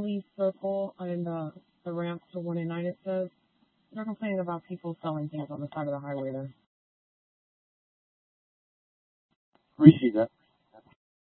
Lee Circle and the ramp to 189, it says. They're complaining about people selling things on the side of the highway there. We see that.